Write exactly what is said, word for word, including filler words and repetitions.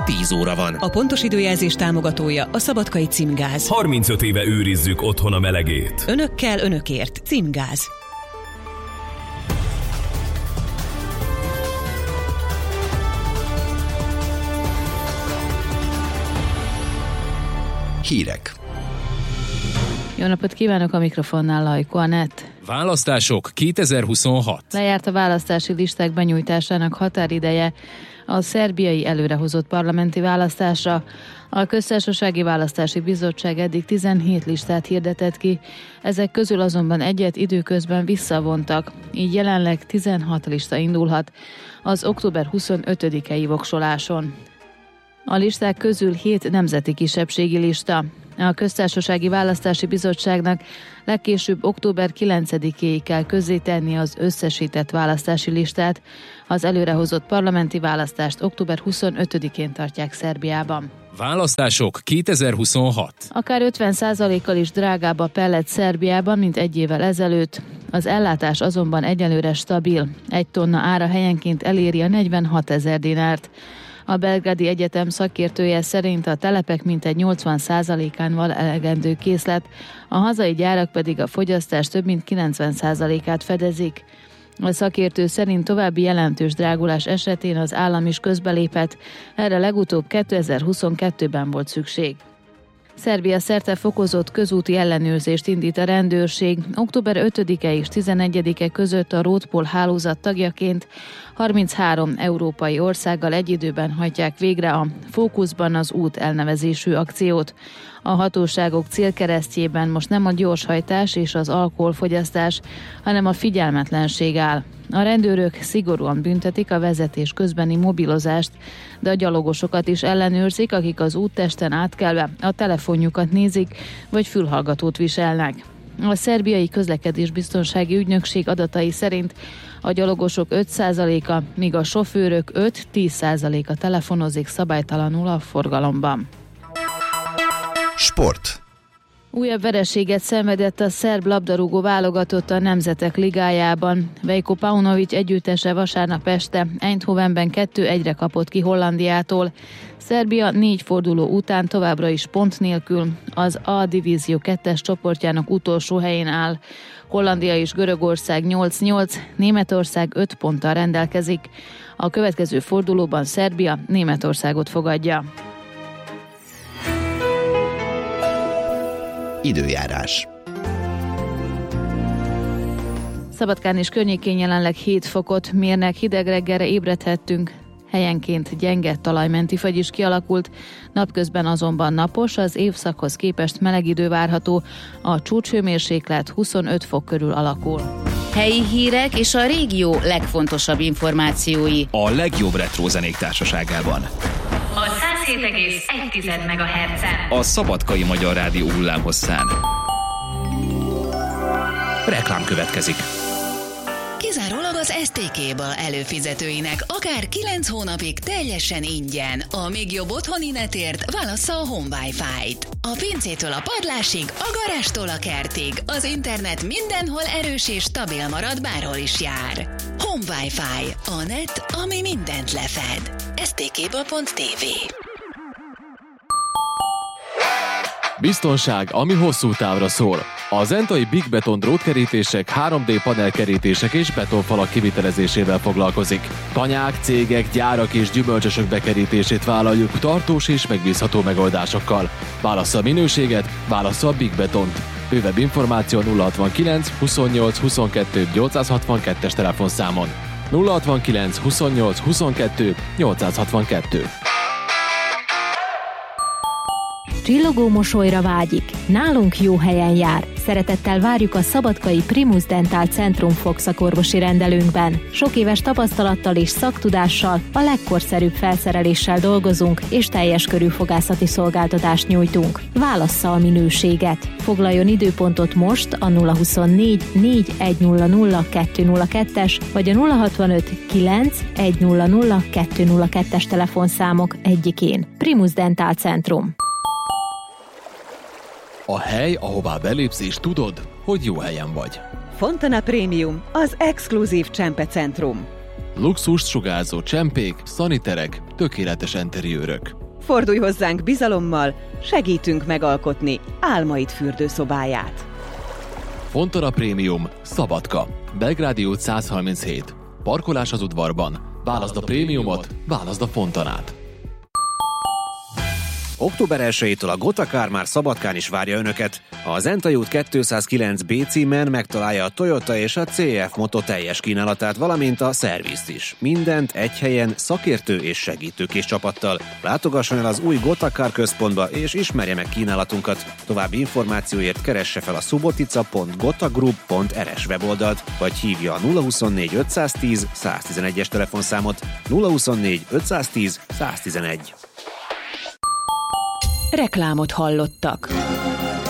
tíz óra van. A pontos időjelzés támogatója a Szabadkai Címgáz. harmincöt éve őrizzük otthon a melegét. Önökkel, önökért. Címgáz. Hírek. Jó napot kívánok, a mikrofonnál Lajko Anett. Választások kétezer-huszonhat. Lejárt a választási listák benyújtásának határideje a szerbiai előrehozott parlamenti választásra. A Köztársasági Választási Bizottság eddig tizenhét listát hirdetett ki, ezek közül azonban egyet időközben visszavontak, így jelenleg tizenhat lista indulhat az október huszonötödikei voksoláson. A listák közül hét nemzeti kisebbségi lista. A Köztársasági Választási Bizottságnak legkésőbb október kilencedikéig kell közzétenni az összesített választási listát. Az előrehozott parlamenti választást október huszonötödikén tartják Szerbiában. Választások kétezer-huszonhat. Akár ötven százalékkal is drágább a pellet Szerbiában, mint egy évvel ezelőtt. Az ellátás azonban egyelőre stabil. Egy tonna ára helyenként eléri a negyvenhat ezer dinárt. A Belgrádi Egyetem szakértője szerint a telepek mintegy nyolcvan százalékán van elegendő készlet, a hazai gyárak pedig a fogyasztás több mint kilencven százalékát fedezik. A szakértő szerint további jelentős drágulás esetén az állam is közbelépett, erre legutóbb kétezer-huszonkettőben volt szükség. Szerbia szerte fokozott közúti ellenőrzést indít a rendőrség. október ötödike és tizenegyedike között a Roadpol hálózat tagjaként harminchárom európai országgal egy időben hajtják végre a Fókuszban az út elnevezésű akciót. A hatóságok célkeresztjében most nem a gyorshajtás és az alkoholfogyasztás, hanem a figyelmetlenség áll. A rendőrök szigorúan büntetik a vezetés közbeni mobilozást, de a gyalogosokat is ellenőrzik, akik az úttesten átkelve a telefonjukat nézik, vagy fülhallgatót viselnek. A szerbiai közlekedésbiztonsági ügynökség adatai szerint a gyalogosok öt százaléka, míg a sofőrök öt-tíz százaléka telefonozik szabálytalanul a forgalomban. Sport. Újabb vereséget szenvedett a szerb labdarúgó válogatott a Nemzetek Ligájában. Veljko Paunovic együttese vasárnap este Eindhovenben kettő egyre kapott ki Hollandiától. Szerbia négy forduló után továbbra is pont nélkül az A divízió kettes csoportjának utolsó helyén áll. Hollandia és Görögország nyolc nyolc, Németország öt ponttal rendelkezik. A következő fordulóban Szerbia Németországot fogadja. Időjárás. Szabadkán és környékén jelenleg hét fokot mérnek, hideg reggelre ébredhettünk. Helyenként gyenge talajmenti fagy is kialakult, napközben azonban napos, az évszakhoz képest meleg idő várható, a csúcshőmérséklet huszonöt fok körül alakul. Helyi hírek és a régió legfontosabb információi A legjobb retro zenék társaságában. a száz hét egész egy megahertzen. A Szabadkai Magyar Rádió hullámhosszán. Reklám következik. Kizárólag az es té ká-ből előfizetőinek akár kilenc hónapig teljesen ingyen. A még jobb otthoni netért válassza a Home Wi-Fi-t. A pincétől a padlásig, a garástól a kertig. Az internet mindenhol erős és stabil marad, bárhol is jár. Home Wi-Fi. A net, ami mindent lefed. es té ká pont té vé. Biztonság, ami hosszú távra szól. A zentai Big Beton drótkerítések, három dé panelkerítések és betonfalak kivitelezésével foglalkozik. Tanyák, cégek, gyárak és gyümölcsösök bekerítését vállaljuk tartós és megbízható megoldásokkal. Válassza a minőséget, válassza a Big Betont. Bővebb információ nulla hatvankilenc huszonnyolc huszonkettő nyolcszázhatvankettes telefonszámon. nulla hatvankilenc huszonnyolc huszonkettő nyolcszázhatvankettő. Csillogó mosolyra vágyik. Nálunk jó helyen jár. Szeretettel várjuk a szabadkai Primus Dental Centrum fogszakorvosi rendelőnkben. Sok éves tapasztalattal és szaktudással, a legkorszerűbb felszereléssel dolgozunk, és teljes körű fogászati szolgáltatást nyújtunk. Válassza a minőséget. Foglaljon időpontot most a nulla huszonnégy négy egy nulla nulla kettő nulla kettes vagy a nulla hatvanöt kilenc egy nulla nulla kettő nulla kettes telefonszámok egyikén. Primus Dental Centrum. A hely, ahová belépsz és tudod, hogy jó helyen vagy. Fontana Premium, az exkluzív csempe centrum. Luxust sugárzó csempék, szaniterek, tökéletes enteriőrök. Fordulj hozzánk bizalommal, segítünk megalkotni álmaid fürdőszobáját. Fontora Prémium, Szabadka. Belgrádi út száz harminchét. Parkolás az udvarban. Válaszd a prémiumot, válaszd a Fontanát. október elsejétől a Gotakár már Szabadkán is várja Önöket. A Zentai út kétszázkilenc bé címen megtalálja a Toyota és a cé ef Moto teljes kínálatát, valamint a szervizt is. Mindent egy helyen szakértő és segítőkés csapattal. Látogasson el az új Gotakár központba és ismerje meg kínálatunkat. További információért keresse fel a subotica pont gotagroup pont er es weboldalt, vagy hívja a nulla huszonnégy ötszáztíz száztizenegyes telefonszámot. nulla huszonnégy ötszáztíz száztizenegy. Reklámot hallottak.